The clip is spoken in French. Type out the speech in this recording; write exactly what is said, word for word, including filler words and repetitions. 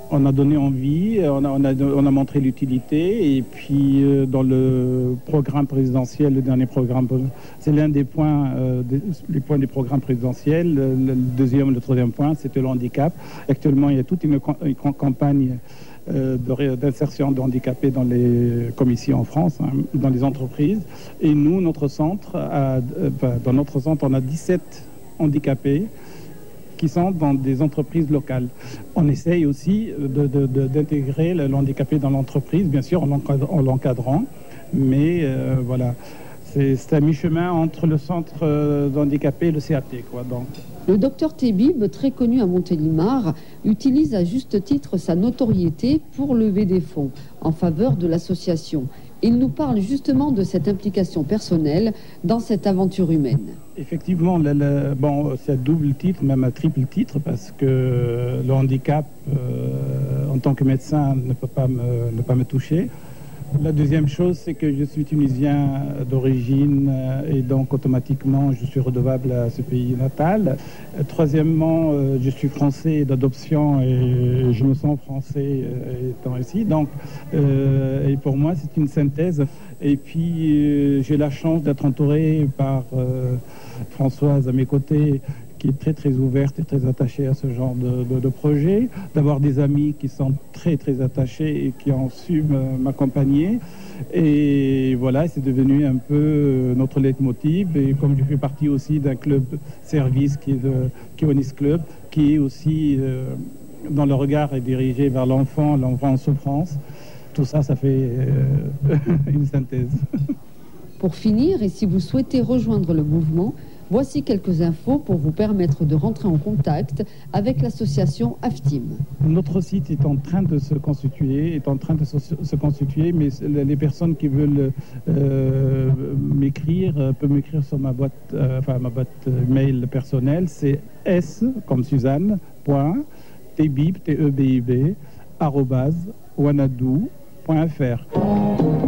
On a donné envie, on a, on a, on a montré l'utilité, et puis euh, dans le programme présidentiel, le dernier programme, c'est l'un des points, euh, des, les points des programmes présidentiels. Le, le deuxième, le troisième point, c'était le handicap. Actuellement, il y a toute une, une campagne euh, de, d'insertion de handicapés dans les commissions en France, hein, dans les entreprises. Et nous, notre centre, a, euh, dans notre centre, on a dix-sept handicapés qui sont dans des entreprises locales. On essaye aussi de, de, de, d'intégrer le handicapé dans l'entreprise, bien sûr en l'encadrant, mais euh, voilà, c'est, c'est à mi-chemin entre le centre d'handicapés et le C A T, quoi, donc. Le docteur Tébib, très connu à Montélimar, utilise à juste titre sa notoriété pour lever des fonds en faveur de l'association. Il nous parle justement de cette implication personnelle dans cette aventure humaine. Effectivement, le, le, bon, c'est un double titre, même un triple titre, parce que le handicap, euh, en tant que médecin, ne peut pas me, ne pas me toucher. La deuxième chose, c'est que je suis tunisien d'origine et donc automatiquement je suis redevable à ce pays natal. Troisièmement, je suis français d'adoption et je me sens français étant ici. Donc, euh, et pour moi, c'est une synthèse. Et puis, euh, j'ai la chance d'être entouré par euh, Françoise à mes côtés, qui est très très ouverte et très attachée à ce genre de, de, de projet, d'avoir des amis qui sont très très attachés et qui ont su m'accompagner. Et voilà, c'est devenu un peu notre leitmotiv. Et comme je fais partie aussi d'un club service qui est le Kiwanis Club, qui est aussi, euh, dans le regard, est dirigé vers l'enfant, l'enfant en souffrance. Tout ça, ça fait euh, une synthèse. Pour finir, et si vous souhaitez rejoindre le mouvement, voici quelques infos pour vous permettre de rentrer en contact avec l'association AFTIM. Notre site est en train de se constituer, est en train de se, se constituer, mais les personnes qui veulent euh, m'écrire euh, peuvent m'écrire sur ma boîte, euh, enfin ma boîte mail personnelle. C'est s comme Suzanne point tebib t e b i b arobase wanadoo point f r.